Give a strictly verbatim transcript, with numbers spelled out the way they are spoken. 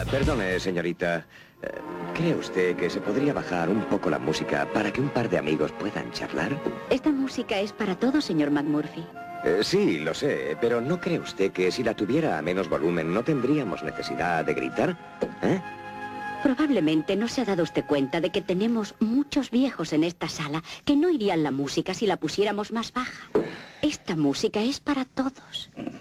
Perdone, señorita. Eh, ¿Cree usted que se podría bajar un poco la música para que un par de amigos puedan charlar? Esta música es para todos, señor McMurphy. Eh, sí, lo sé, pero ¿no cree usted que si la tuviera a menos volumen no tendríamos necesidad de gritar? ¿Eh? Probablemente no se ha dado usted cuenta de que tenemos muchos viejos en esta sala que no irían la música si la pusiéramos más baja. Esta música es para todos.